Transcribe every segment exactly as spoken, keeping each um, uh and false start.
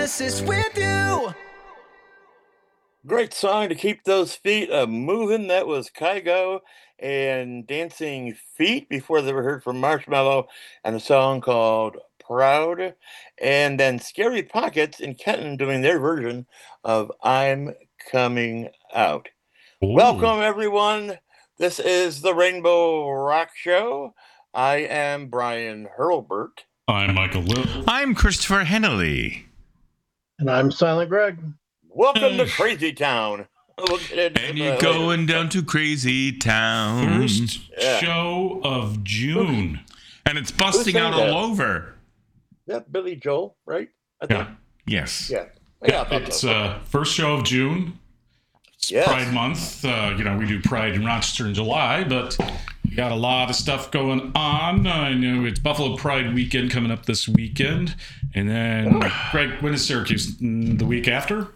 promises with you. Great song to keep those feet uh, moving. That was Kygo and Dancing Feet before they were heard from Marshmallow and a song called Proud. And then Scary Pockets and Kenton doing their version of I'm Coming Out. Ooh. Welcome, everyone. This is the Rainbow Rock Show. I am Brian Hurlbert. I'm Michael Lill. I'm Christopher Hennelly. And I'm Silent Greg. Welcome to Crazy Town. We'll and you're going later. down to Crazy Town. First yeah. show of June. And it's busting out that? all over. Yeah, Billy Joel, right? I yeah. Yes. Yeah. yeah it's uh, first show of June. It's yes. Pride Month. Uh, you know, we do Pride in Rochester in July, but we got a lot of stuff going on. I know it's Buffalo Pride weekend coming up this weekend. And then, oh. Greg, when is Syracuse? The week after?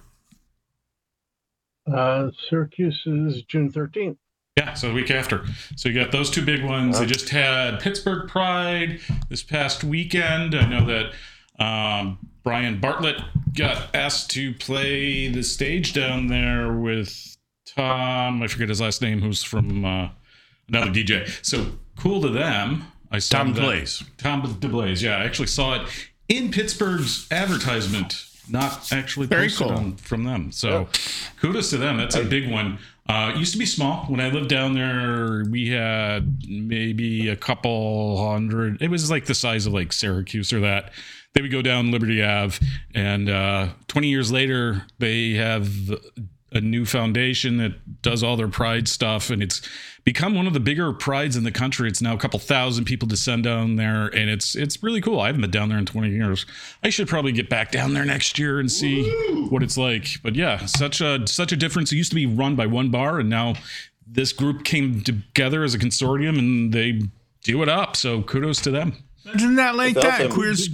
Uh, Syracuse is June thirteenth. Yeah, so the week after. So you got those two big ones. Uh-huh. They just had Pittsburgh Pride this past weekend. I know that um, Brian Bartlett got asked to play the stage down there with Tom, I forget his last name, who's from uh, another D J. So cool to them. I saw Tom that, DeBlaze. Tom DeBlaze, yeah. I actually saw it in Pittsburgh's advertisement. Not actually Very posted cool. on, from them. So kudos to them. That's a big one. Uh, it used to be small. When I lived down there, we had maybe a couple hundred. It was like the size of like Syracuse or that. They would go down Liberty Ave. And uh, twenty years later, they have a new foundation that does all their Pride stuff. And it's become one of the bigger prides in the country. It's now a couple thousand people descend down there, and it's it's really cool. I haven't been down there in twenty years. I should probably get back down there next year and see Woo! What it's like. But yeah, such a such a difference. It used to be run by one bar, and now this group came together as a consortium, and they do it up. So kudos to them. Isn't that like it's that? Awesome. Queers.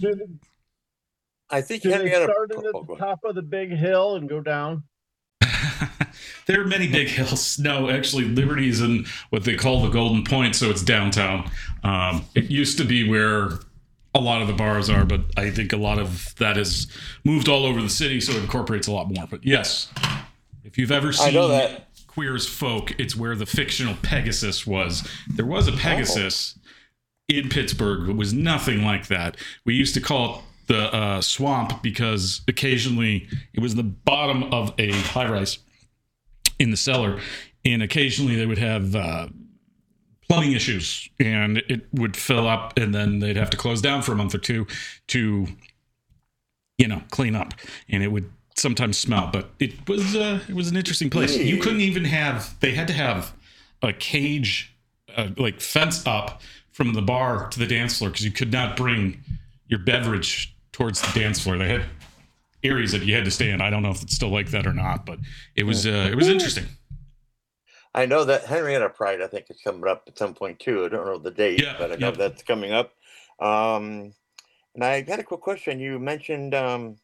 I think Did Henry they had a start at the top of the big hill and go down? There are many big hills. No, actually, Liberty's in what they call the Golden Point, so it's downtown. Um, it used to be where a lot of the bars are, but I think a lot of that has moved all over the city, so it incorporates a lot more. But yes, if you've ever seen Queer as Folk, it's where the fictional Pegasus was. There was a Pegasus oh. in Pittsburgh. It was nothing like that. We used to call it the uh, swamp because occasionally it was the bottom of a high-rise in the cellar, and occasionally they would have uh, plumbing issues, and it would fill up, and then they'd have to close down for a month or two to, you know, clean up, and it would sometimes smell. But it was uh, it was an interesting place. You couldn't even have. They had to have a cage, uh, like fence up from the bar to the dance floor because you could not bring your beverage towards the dance floor. They had areas that you had to stay in. I don't know if it's still like that or not, but it was uh, it was interesting. I know that Henrietta Pride, I think, is coming up at some point too. I don't know the date, yeah, but I know yeah. that's coming up. Um, and I got a quick question. You mentioned um,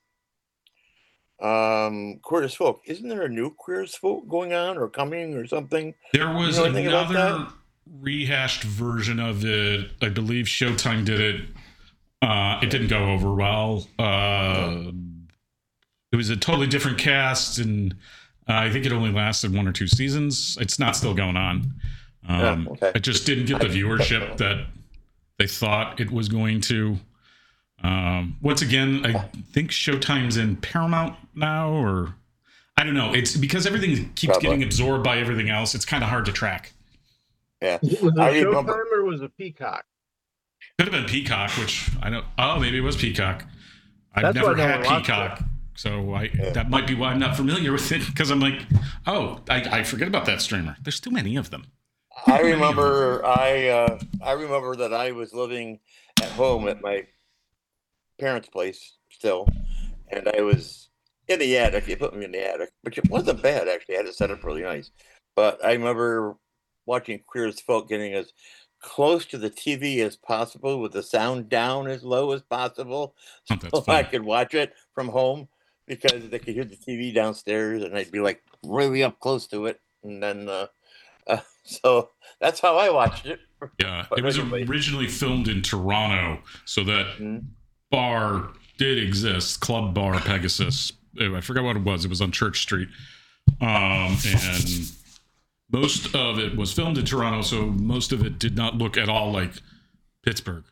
um, Queer as Folk. Isn't there a new Queer as Folk going on or coming or something? There was you know another rehashed version of it. I believe Showtime did it. Uh, it didn't go over well. Uh, It was a totally different cast, and uh, I think it only lasted one or two seasons. It's not still going on. Um, yeah, okay. It just didn't get the viewership that they thought it was going to. Um, once again, I think Showtime's in Paramount now, or I don't know. It's because everything keeps Probably. getting absorbed by everything else. It's kind of hard to track. Yeah, was it I Showtime remember. or was it Peacock? Could have been Peacock, which I don't. Oh, maybe it was Peacock. I've That's never why no had one watched Peacock. it. So I Yeah. that might be why I'm not familiar with it, because I'm like, oh, I, I forget about that streamer. There's too many of them. I remember I uh, I remember that I was living at home at my parents' place still, and I was in the attic. You put me in the attic, which it wasn't bad actually. I had it set up really nice. But I remember watching Queer as Folk, getting as close to the T V as possible with the sound down as low as possible, Oh, that's so funny. I could watch it from home because they could hear the T V downstairs, and I'd be like really up close to it, and then. Uh, Uh, so that's how I watched it. Yeah, But it was anyway. originally filmed in Toronto, so that Mhm. bar did exist, Club Bar Pegasus. I forgot what it was. It was on Church Street. Um, and most of it was filmed in Toronto, so most of it did not look at all like Pittsburgh.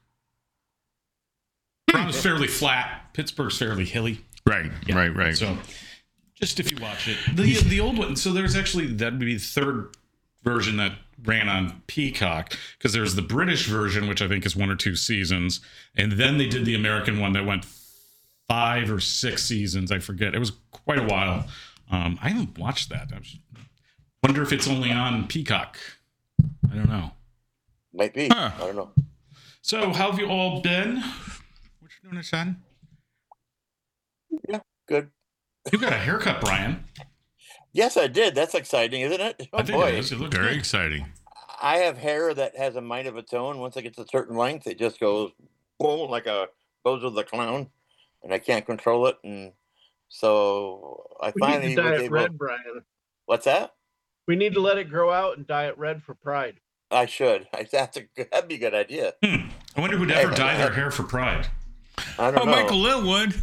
Toronto's fairly flat. Pittsburgh's fairly hilly. Right, Yeah. right, right. So just if you watch it. The the old one, so there's actually, that would be the third version that ran on Peacock, because there's the British version, which I think is one or two seasons, and then they did the American one that went five or six seasons. I forget. It was quite a while. Um, I haven't watched that. I wonder if it's only on Peacock. I don't know. Might be. Huh. I don't know. So how have you all been? What you doing, son? Yeah, good. You got a haircut, Brian. Yes, I did. That's exciting, isn't it? Oh I think boy. it is. It looks Very good. exciting. I have hair that has a mind of its own. Once it gets a certain length, it just goes boom, like a Bozo the Clown, and I can't control it. And so I We finally need to dye was it able. red, Brian. What's that? We need to let it grow out and dye it red for Pride. I should. I, that's a good, that'd be a good idea. Hmm. I wonder who'd ever dye their hair for Pride. I don't Oh, know. Michael Linwood.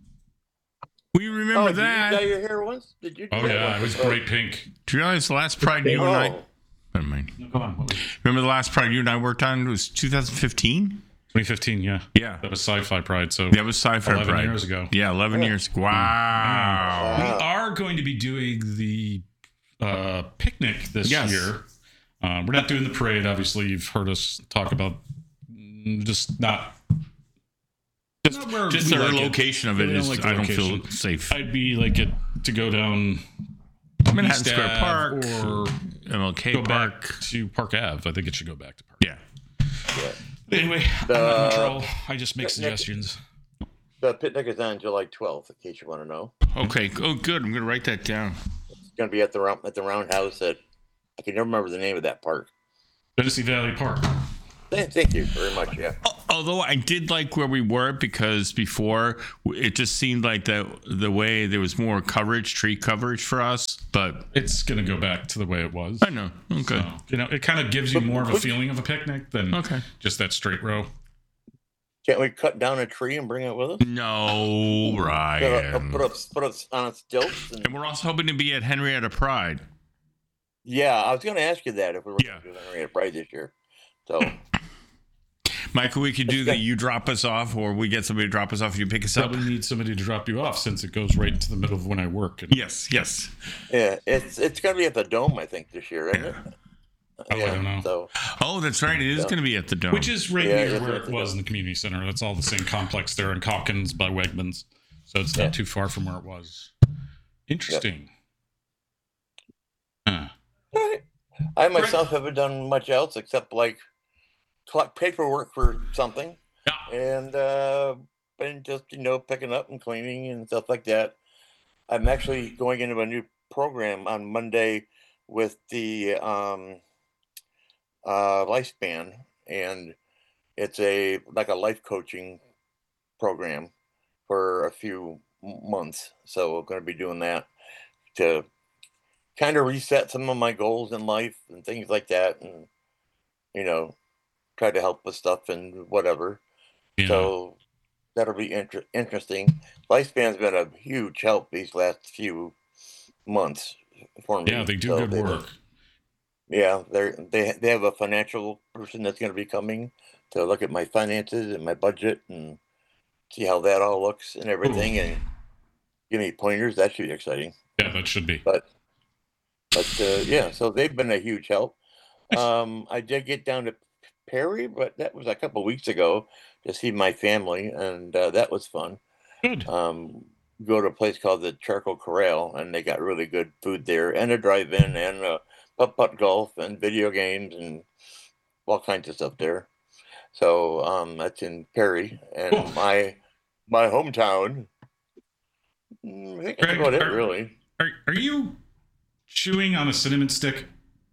We remember Oh, did that. you dye your hair once? Did you? do Oh that yeah, once? it was bright pink. Do you realize the last Pride you and I... Oh, Never mind. No, come on. What was it? Remember the last Pride you and I worked on was two thousand fifteen? twenty fifteen, yeah. Yeah. That was Sci-Fi Pride, so That was Sci-Fi eleven Pride. years ago. Yeah, eleven Yeah. years ago. Wow. We Wow. are going to be doing the uh, picnic this Yes. year. Uh, we're not doing the parade, obviously. You've heard us talk about mm, just not... Just, not where just we the like it. location of it We don't is, like the I don't feel location. safe. I'd be like it to go down Manhattan East Square Ave Park, or M L K go Park. back to Park Ave. I think it should go back to Park. Yeah. yeah. But anyway, I'm not in The- control. I just make Nick- suggestions. The picnic is on July twelfth, in case you want to know. Okay. Oh, good. I'm going to write that down. It's going to be at the round at the Roundhouse at. I can never remember the name of that park. Genesee Valley Park. Thank, thank you very much. Yeah. Although I did like where we were, because before it just seemed like the the way there was more coverage, tree coverage for us. But It's going to go back to the way it was. I know. Okay. So, you know, it kind of gives you more of a feeling of a picnic than Okay. just that straight row. Can't we cut down a tree and bring it with us? No, Put, a, Ryan. put, a, put it on stilts. And, And we're also hoping to be at Henrietta Pride. yeah, I was going to ask you that if we were Yeah. going to do Henrietta Pride this year. So Michael, we could do that. You drop us off, or we get somebody to drop us off. You pick us up. Probably need somebody to drop you off since it goes right into the middle of when I work. And, Yes, yes. yeah, it's it's going to be at the Dome, I think, this year, isn't it? Oh, I don't know. So Oh, that's right. It is Yeah. going to be at the Dome. Which is right Yeah, near it's where at it the was Dome. in the community center. That's all the same complex there in Calkins by Wegmans. So it's not Yeah. too far from where it was. Interesting. Huh. I myself haven't done much else except like collect paperwork for something. Yeah. And uh, been just, you know, picking up and cleaning and stuff like that. I'm actually going into a new program on Monday with the um, uh, Lifespan, and it's a like a life coaching program for a few m- months. So we're going to be doing that to kind of reset some of my goals in life and things like that, and you know, try to help with stuff and whatever. Yeah. So that'll be inter- interesting. Lifespan's been a huge help these last few months for me. yeah, they do So good they- work. Yeah, they they they have a financial person that's going to be coming to look at my finances and my budget and see how that all looks and everything, and give me pointers. That should be exciting. Yeah, that should be. But but uh, yeah, so they've been a huge help. Um, I did get down to Perry, but that was a couple weeks ago to see my family, and uh, that was fun. Good. Um, go to a place called the Charcoal Corral, and they got really good food there, and a drive-in, and a putt putt golf, and video games, and all kinds of stuff there. So um, that's in Perry, and Cool. my my hometown. mm, I think that's Greg, about it, are- really. Are, are you chewing on a cinnamon stick?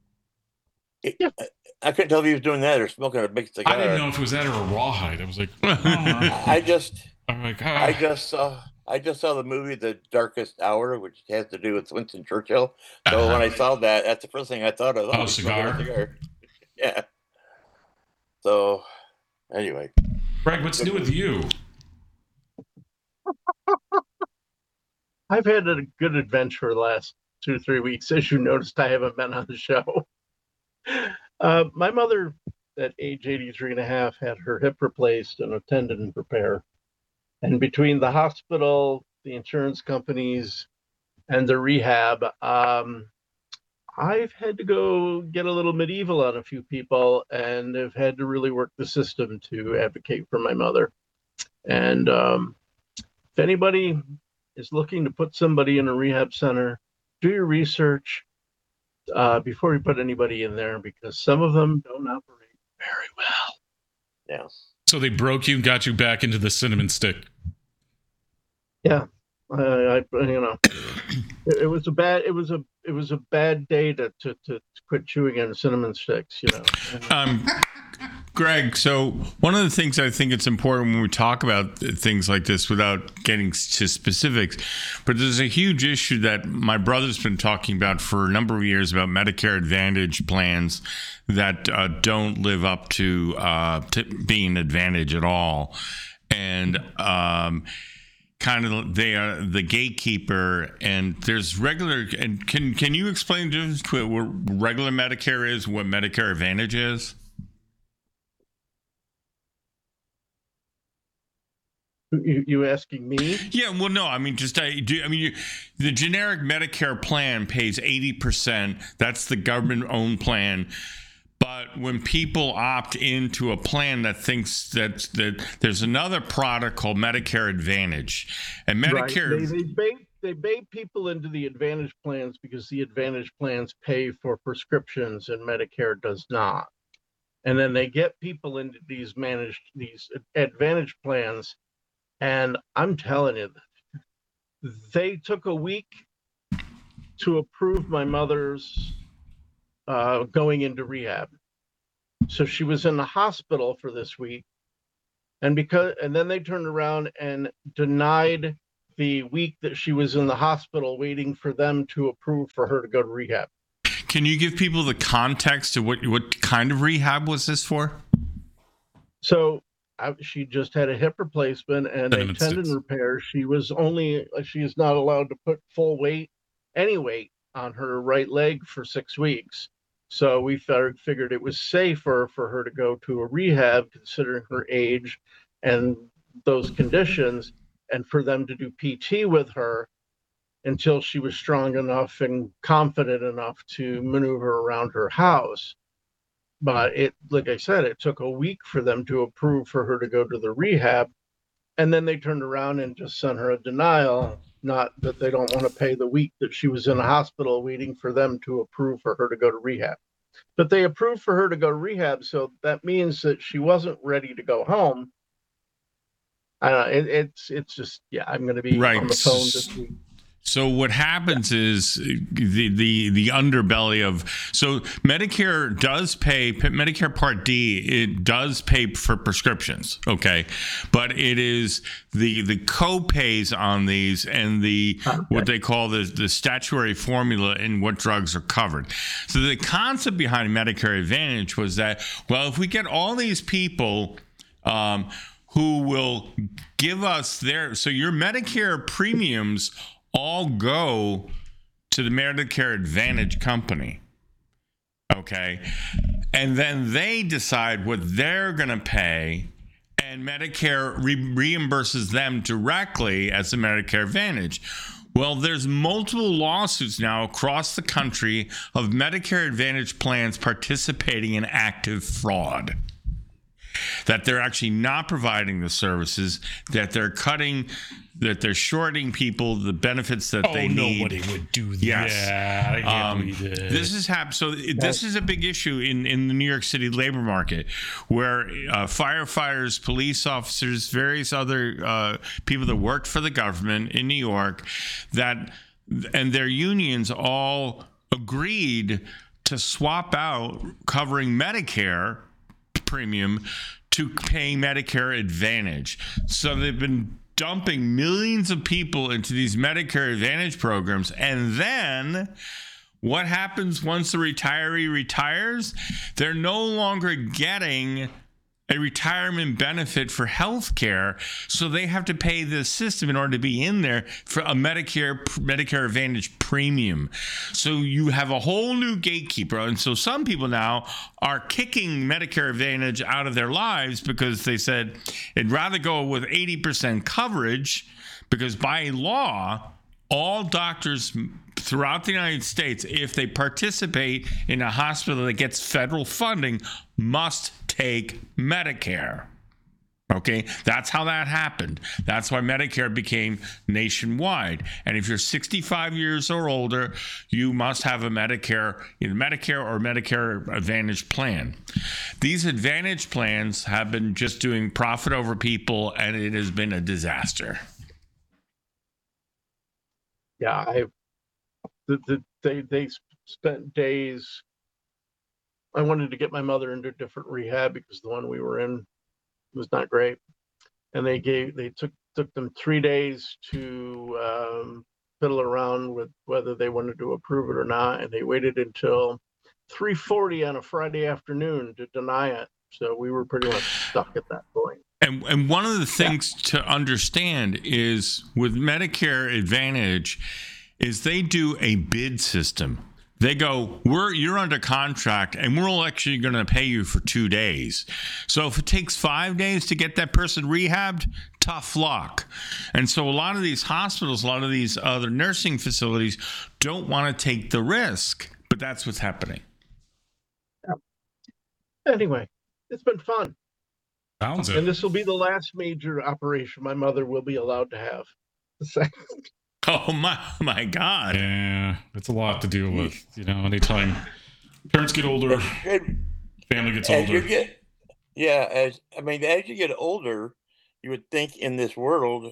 I couldn't tell if he was doing that or smoking a big cigar. I didn't know if it was that or a rawhide. I was like, oh. I just, I'm like, ah. I just saw, I just saw the movie The Darkest Hour, which has to do with Winston Churchill. So when I saw that, that's the first thing I thought of. Oh, he's smoking a cigar? cigar. Yeah. So, anyway, Greg, what's new with you? I've had a good adventure the last two or three weeks. As you noticed, I haven't been on the show. Uh, my mother, at age eighty-three and a half, had her hip replaced and a tendon repair. And between the hospital, the insurance companies, and the rehab, um, I've had to go get a little medieval on a few people, and have had to really work the system to advocate for my mother. And um, if anybody is looking to put somebody in a rehab center, do your research uh, before you put anybody in there, because some of them don't operate very well. Yeah. So they broke you and got you back into the cinnamon stick. Yeah, I, I you know, it, it was a bad, it was a, it was a bad day to to, to quit chewing on cinnamon sticks. You know. Um, Greg, so one of the things I think it's important when we talk about things like this without getting to specifics, but there's a huge issue that my brother's been talking about for a number of years about Medicare Advantage plans that uh, don't live up to, uh, to being Advantage at all. And um, kind of they are the gatekeeper, and there's regular, and can, can you explain to us what regular Medicare is, what Medicare Advantage is? You, you asking me? Yeah, well, no, I mean, just I do. I mean, you, the generic Medicare plan pays eighty percent. That's the government-owned plan. But when people opt into a plan that thinks that that there's another product called Medicare Advantage, and Medicare, right. they, they bait they bait people into the Advantage plans because the Advantage plans pay for prescriptions and Medicare does not. And then they get people into these managed these Advantage plans. And I'm telling you, they took a week to approve my mother's uh, going into rehab. So she was in the hospital for this week. And because, and then they turned around and denied the week that she was in the hospital, waiting for them to approve for her to go to rehab. Can you give people the context of what, what kind of rehab was this for? So I, she just had a hip replacement and Tendon a tendon sticks. repair. She was only, she is not allowed to put full weight, any weight on her right leg for six weeks. So we figured it was safer for her to go to a rehab, considering her age and those conditions, and for them to do P T with her until she was strong enough and confident enough to maneuver around her house. But it, like I said, it took a week for them to approve for her to go to the rehab. And then they turned around and just sent her a denial, not that they don't want to pay the week that she was in the hospital waiting for them to approve for her to go to rehab. But they approved for her to go to rehab. So that means that she wasn't ready to go home. I don't know, it, it's, it's just, yeah, I'm going to be Right. on the phone this week. So what happens is the, the the underbelly of so Medicare does pay Medicare Part D. It does pay for prescriptions, okay, but it is the the co-pays on these and the Okay. what they call the the statutory formula in what drugs are covered. So the concept behind Medicare Advantage was that, well, if we get all these people um, who will give us their so your Medicare premiums all go to the Medicare Advantage company, okay? And then they decide what they're going to pay, and Medicare re- reimburses them directly as the Medicare Advantage. Well, there's multiple lawsuits now across the country of Medicare Advantage plans participating in active fraud. That they're actually not providing the services, that they're cutting, that they're shorting people the benefits that Oh, they need. nobody would do that. Yes. I can't Um, believe it. this is hap- so this is a big issue in, in the New York City labor market, where uh, firefighters, police officers, various other uh, people that worked for the government in New York, that and their unions all agreed to swap out covering Medicare premium to pay Medicare Advantage. So they've been dumping millions of people into these Medicare Advantage programs, and then what happens once the retiree retires? They're no longer getting a retirement benefit for health care, so they have to pay this system in order to be in there for a Medicare Medicare Advantage premium. So you have a whole new gatekeeper. And so some people now are kicking Medicare Advantage out of their lives because they said they'd rather go with eighty percent coverage, because by law, all doctors throughout the United States, if they participate in a hospital that gets federal funding, must take Medicare. Okay, that's how that happened. That's why Medicare became nationwide. And if you're sixty-five years or older, you must have a Medicare, either Medicare or Medicare Advantage plan. These Advantage plans have been just doing profit over people, and it has been a disaster. Yeah, I the, the, they they spent days. I wanted to get my mother into a different rehab because the one we were in was not great, and they gave they took took them three days to um, fiddle around with whether they wanted to approve it or not, and they waited until three forty on a Friday afternoon to deny it. So we were pretty much stuck at that point. And and one of the things yeah. to understand is with Medicare Advantage is they do a bid system. They go, we're you're under contract, and we're actually going to pay you for two days. So if it takes five days to get that person rehabbed, tough luck. And so a lot of these hospitals, a lot of these other nursing facilities don't want to take the risk, but that's what's happening. Yeah. Anyway, it's been fun. Sounds it. And this will be the last major operation my mother will be allowed to have. The second. Oh my my God. Yeah, it's a lot to deal with. You know, anytime parents get older, And family gets as you older. get, yeah, as I mean, as you get older, you would think in this world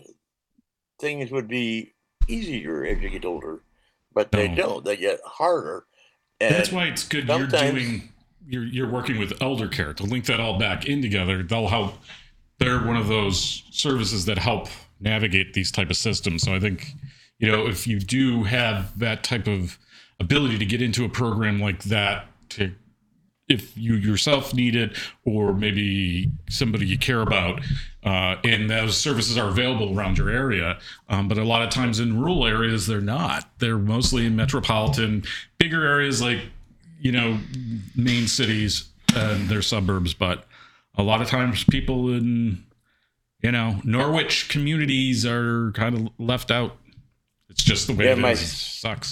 things would be easier as you get older, but they No. don't. They get harder. And That's why it's good you're sometimes- doing you're you're working with elder care to link that all back in together. They'll help. They're one of those services that help navigate these type of systems. So I think, you know, if you do have that type of ability to get into a program like that, to if you yourself need it, or maybe somebody you care about, uh, and those services are available around your area. Um, but a lot of times in rural areas, they're not. They're mostly in metropolitan, bigger areas like, you know, main cities and their suburbs. But a lot of times people in, you know, Norwich communities are kind of left out. It's just the way Yeah, it my- is. It sucks.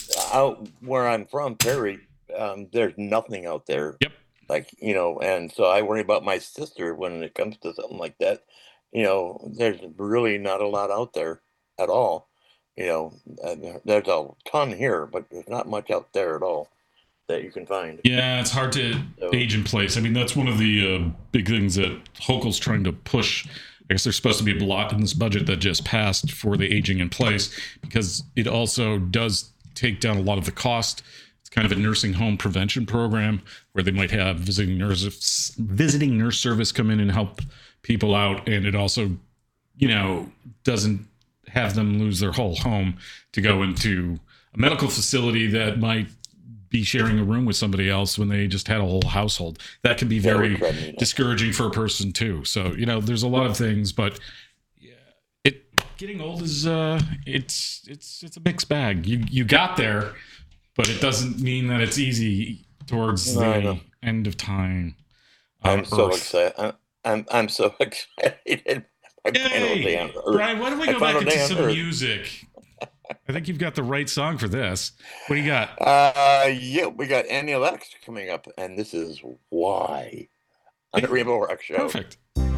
out where I'm from, Perry, um, there's nothing out there. Yep. Like, you know, and so I worry about my sister when it comes to something like that. You know, there's really not a lot out there at all. You know, uh, there's a ton here, but there's not much out there at all that you can find. Yeah, it's hard to So- age in place. I mean, that's one of the uh, big things that Hochul's trying to push. I guess there's supposed to be a block in this budget that just passed for the aging in place, because it also does take down a lot of the cost. It's kind of a nursing home prevention program where they might have visiting nurse visiting nurse service come in and help people out, and it also, you know, doesn't have them lose their whole home to go into a medical facility that might be sharing a room with somebody else when they just had a whole household. That can be very Very discouraging for a person too. So, you know, there's a lot of things, but yeah, it getting old is uh it's it's it's a mixed bag. You you got there, but it doesn't mean that it's easy towards No, I the know. end of time. on I'm so Earth. excited. I'm, I'm I'm so excited. I found a day on Yay! Earth. Brian, why don't we I go found back a day into on some Earth. music? I think you've got the right song for this. What do you got? Uh, yeah, we got Annie Lex coming up, and this is why on the Rainbow Rock Show. Perfect.